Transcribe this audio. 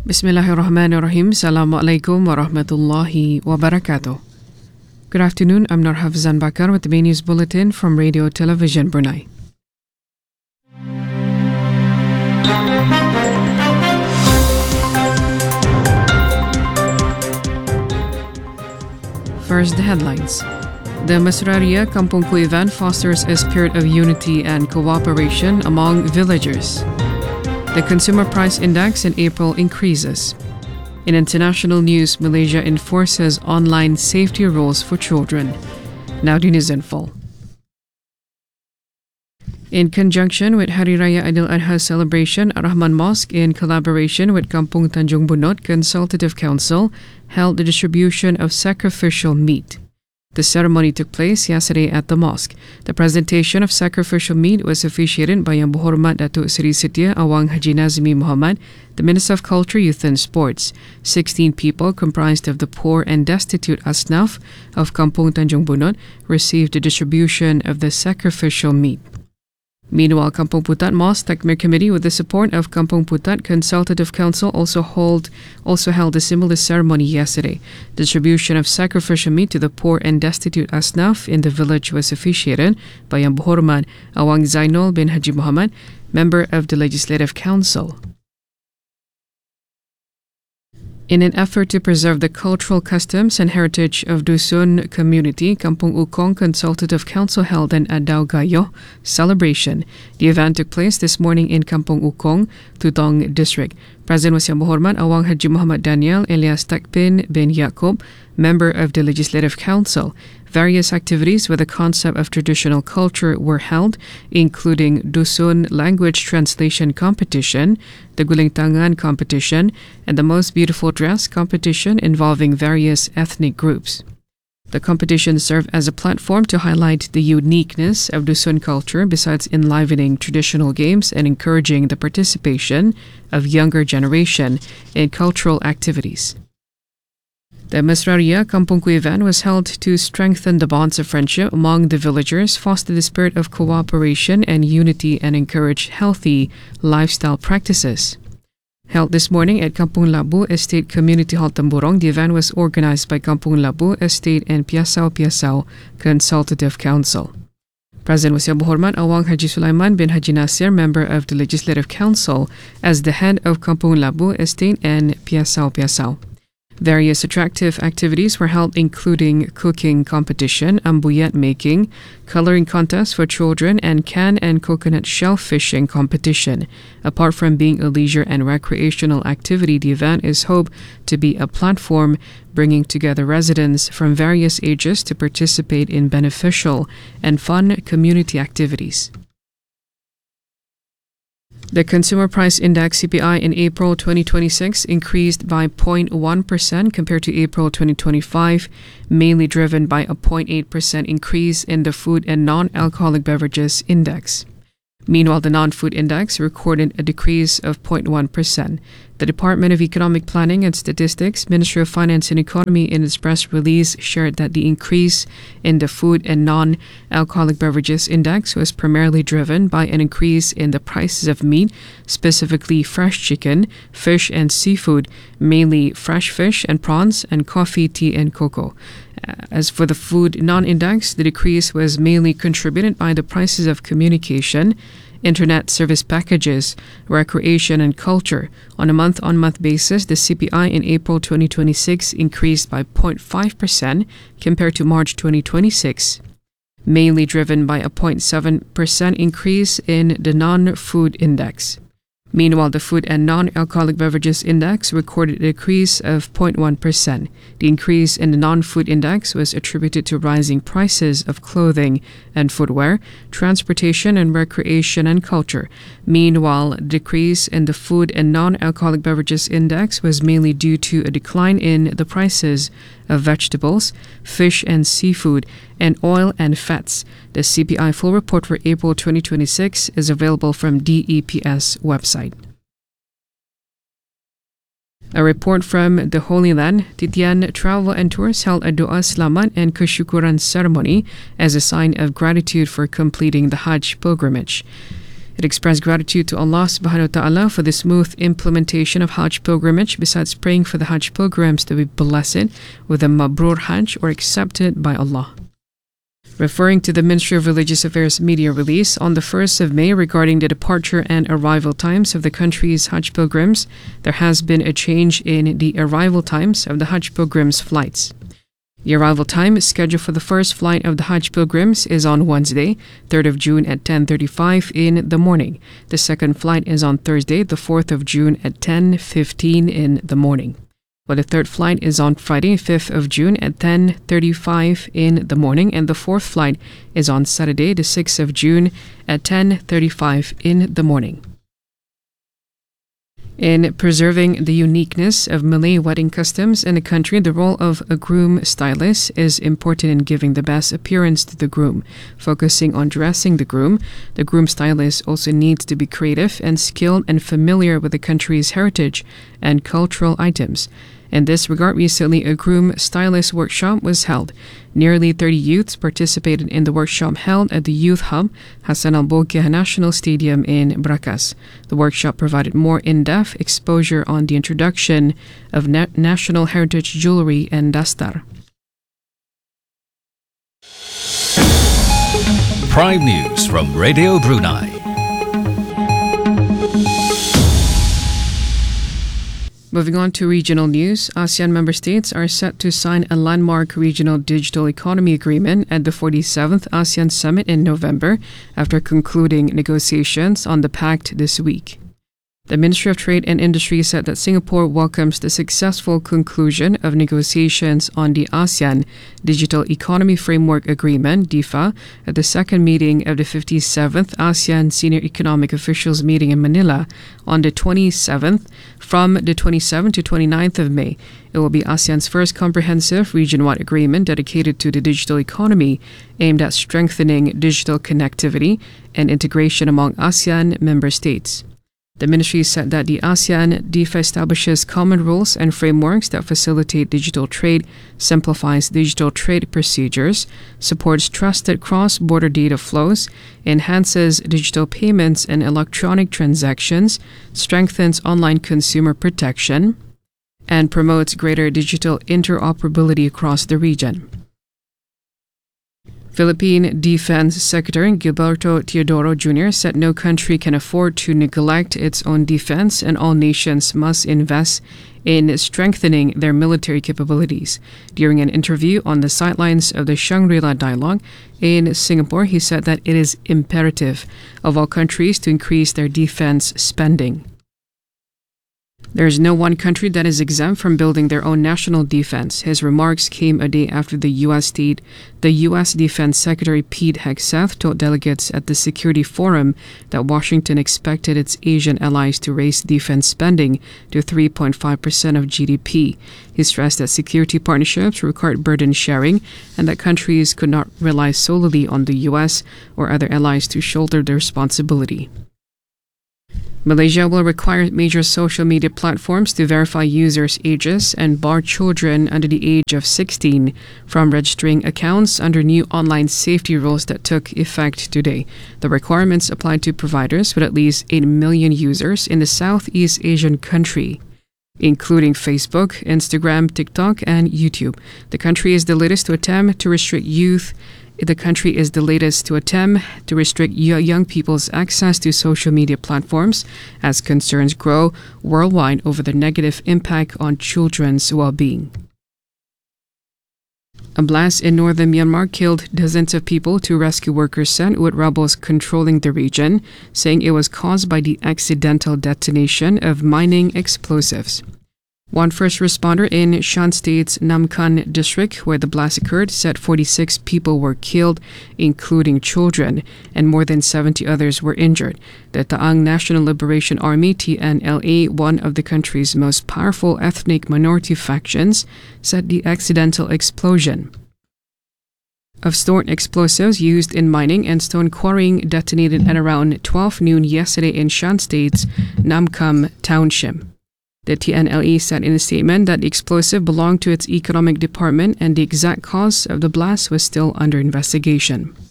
Bismillahirrahmanirrahim. Assalamualaikum warahmatullahi wabarakatuh. Good afternoon. I'm Nur Hafzan Bakar with the main news bulletin from Radio Television Brunei. First, the headlines. The Masraria Kampung Kuivan fosters a spirit of unity and cooperation among villagers. The Consumer Price Index in April increases. In international news, Malaysia enforces online safety rules for children. Now the news in full. In conjunction with Hari Raya Aidil Adha celebration, Ar-Rahman Mosque, in collaboration with Kampung Tanjung Bunut Consultative Council, held the distribution of sacrificial meat. The ceremony took place yesterday at the mosque. The presentation of sacrificial meat was officiated by Yang Berhormat Datuk Seri Setia Awang Haji Nazmi Muhammad, the Minister of Culture, Youth and Sports. 16 people comprised of the poor and destitute asnaf of Kampung Tanjung Bunut received the distribution of the sacrificial meat. Meanwhile, Kampung Putat Mosque Takmir Committee, with the support of Kampung Putat Consultative Council, also held a similar ceremony yesterday. Distribution of sacrificial meat to the poor and destitute asnaf in the village was officiated by Yang Berhormat Awang Zainul bin Haji Muhammad, member of the Legislative Council. In an effort to preserve the cultural customs and heritage of Dusun community, Kampung Ukong Consultative Council held an Adau Gayo celebration. The event took place this morning in Kampung Ukong, Tutong District. Present was Yang Berhormat Awang Haji Muhammad Daniel Elias Takpin bin Yaakob, member of the Legislative Council. Various activities with the concept of traditional culture were held, including Dusun language translation competition, the Guling Tangan competition, and the most beautiful dress competition involving various ethnic groups. The competition served as a platform to highlight the uniqueness of Dusun culture, besides enlivening traditional games and encouraging the participation of younger generation in cultural activities. The Masraria Kampung Kuivan was held to strengthen the bonds of friendship among the villagers, foster the spirit of cooperation and unity, and encourage healthy lifestyle practices. Held this morning at Kampung Labu Estate Community Hall Temburong, the event was organized by Kampung Labu Estate and Piasau Consultative Council. Present was Yang Berhormat Awang Haji Sulaiman bin Haji Nasir, member of the Legislative Council, as the head of Kampung Labu Estate and Piasau. Various attractive activities were held, including cooking competition, ambuyat making, coloring contest for children, and can and coconut shell fishing competition. Apart from being a leisure and recreational activity, the event is hoped to be a platform bringing together residents from various ages to participate in beneficial and fun community activities. The Consumer Price Index CPI in April 2026 increased by 0.1% compared to April 2025, mainly driven by a 0.8% increase in the Food and Non-Alcoholic Beverages Index. Meanwhile, the Non-Food Index recorded a decrease of 0.1%. The Department of Economic Planning and Statistics, Ministry of Finance and Economy, in its press release shared that the increase in the Food and Non-Alcoholic Beverages Index was primarily driven by an increase in the prices of meat, specifically fresh chicken, fish and seafood, mainly fresh fish and prawns, and coffee, tea and cocoa. As for the Food Non-Index, the decrease was mainly contributed by the prices of communication, internet service packages, recreation and culture. On a month-on-month basis, the CPI in April 2026 increased by 0.5% compared to March 2026, mainly driven by a 0.7% increase in the Non-Food Index. Meanwhile, the Food and Non-Alcoholic Beverages Index recorded a decrease of 0.1%. The increase in the Non-Food Index was attributed to rising prices of clothing and footwear, transportation and recreation and culture. Meanwhile, the decrease in the Food and Non-Alcoholic Beverages Index was mainly due to a decline in the prices of vegetables, fish and seafood, and oil and fats. The CPI full report for April 2026 is available from DEPS website. A report from the Holy Land, Titian Travel and Tours held a Doa Selamat and Kesyukuran ceremony as a sign of gratitude for completing the Hajj pilgrimage. It expressed gratitude to Allah subhanahu wa ta'ala for the smooth implementation of Hajj pilgrimage, besides praying for the Hajj pilgrims to be blessed with a Mabrur Hajj or accepted by Allah. Referring to the Ministry of Religious Affairs media release on the 1st of May regarding the departure and arrival times of the country's Hajj pilgrims, there has been a change in the arrival times of the Hajj pilgrims' flights. The arrival time scheduled for the first flight of the Hajj pilgrims is on Wednesday, 3rd of June at 10:35 in the morning. The second flight is on Thursday, the 4th of June at 10:15 in the morning. While the third flight is on Friday, 5th of June at 10:35 in the morning, and the fourth flight is on Saturday, the 6th of June at 10:35 in the morning. In preserving the uniqueness of Malay wedding customs in the country, the role of a groom stylist is important in giving the best appearance to the groom. Focusing on dressing the groom stylist also needs to be creative and skilled and familiar with the country's heritage and cultural items. In this regard, recently a groom stylist workshop was held. Nearly 30 youths participated in the workshop held at the Youth Hub, Hassan al-Bolkiah National Stadium in Brakas. The workshop provided more in-depth exposure on the introduction of national heritage jewelry and dastar. Prime News from Radio Brunei. Moving on to regional news, ASEAN member states are set to sign a landmark regional digital economy agreement at the 47th ASEAN Summit in November after concluding negotiations on the pact this week. The Ministry of Trade and Industry said that Singapore welcomes the successful conclusion of negotiations on the ASEAN Digital Economy Framework Agreement, DIFA, at the second meeting of the 57th ASEAN Senior Economic Officials meeting in Manila on the 27th. From the 27th to 29th of May, it will be ASEAN's first comprehensive region-wide agreement dedicated to the digital economy, aimed at strengthening digital connectivity and integration among ASEAN member states. The ministry said that the ASEAN DIFA establishes common rules and frameworks that facilitate digital trade, simplifies digital trade procedures, supports trusted cross-border data flows, enhances digital payments and electronic transactions, strengthens online consumer protection, and promotes greater digital interoperability across the region. Philippine Defense Secretary Gilberto Teodoro Jr. said no country can afford to neglect its own defense and all nations must invest in strengthening their military capabilities. During an interview on the sidelines of the Shangri-La Dialogue in Singapore, he said that it is imperative of all countries to increase their defense spending. There is no one country that is exempt from building their own national defense. His remarks came a day after the U.S. Defense Secretary Pete Hegseth told delegates at the Security Forum that Washington expected its Asian allies to raise defense spending to 3.5% of GDP. He stressed that security partnerships required burden sharing and that countries could not rely solely on the U.S. or other allies to shoulder the responsibility. Malaysia will require major social media platforms to verify users' ages and bar children under the age of 16 from registering accounts under new online safety rules that took effect today. The requirements apply to providers with at least 8 million users in the Southeast Asian country, including Facebook, Instagram, TikTok, and YouTube. The country is the latest to attempt to restrict young people's access to social media platforms as concerns grow worldwide over the negative impact on children's well-being. A blast in northern Myanmar killed dozens of people, two rescue workers said, with rebels controlling the region, saying it was caused by the accidental detonation of mining explosives. One first responder in Shan State's Namkan district, where the blast occurred, said 46 people were killed, including children, and more than 70 others were injured. The Taang National Liberation Army, TNLA, one of the country's most powerful ethnic minority factions, said the accidental explosion of stored explosives used in mining and stone quarrying detonated at around 12 noon yesterday in Shan State's Namkam Township. The TNLA said in a statement that the explosive belonged to its economic department and the exact cause of the blast was still under investigation.